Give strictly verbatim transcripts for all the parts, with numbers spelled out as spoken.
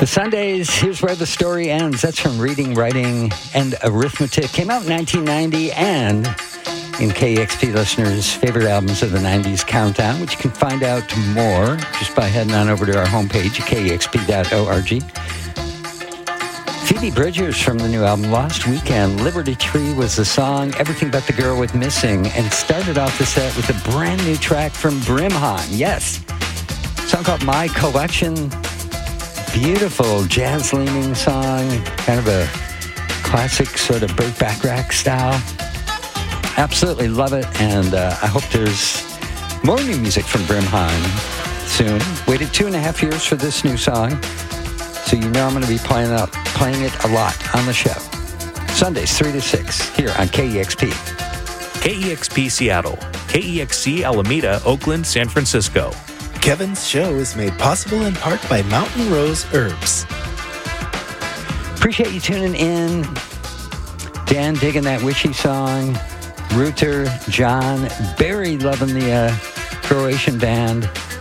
The Sundays, Here's Where the Story Ends. That's from Reading, Writing, and Arithmetic. Came out in nineteen ninety and in K E X P listeners' favorite albums of the nineties countdown, which you can find out more just by heading on over to our homepage at K E X P dot org. Phoebe Bridgers from the new album Lost Weekend. Liberty Tree was the song, Everything But the Girl with Missing, and started off the set with a brand new track from Brimheim. Yes, a song called My Collection. Beautiful jazz-leaning song, kind of a classic sort of Burt Bacharach style. Absolutely love it, and uh, I hope there's more new music from Brimheim soon. Waited two and a half years for this new song, so you know I'm going to be playing, up, playing it a lot on the show. Sundays, three to six, here on K E X P. K E X P Seattle, K E X C Alameda, Oakland, San Francisco. Kevin's show is made possible in part by Mountain Rose Herbs. Appreciate you tuning in. Dan digging that witchy song. Rooter, John, Barry loving the uh, Croatian band.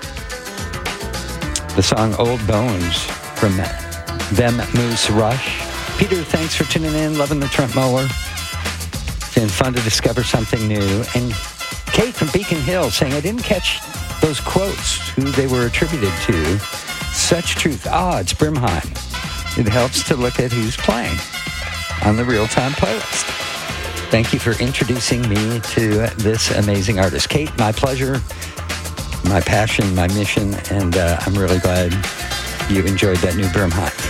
The song Old Bones from them Moose Rush. Peter, thanks for tuning in. Loving the Trent Mower. It's been fun to discover something new. And Kate from Beacon Hill saying, I didn't catch those quotes, who they were attributed to. Such truth. Ah, it's Brimheim. It helps to look at who's playing on the real-time playlist. Thank you for introducing me to this amazing artist. Kate, my pleasure, my passion, my mission, and uh, I'm really glad you enjoyed that new Brimheim.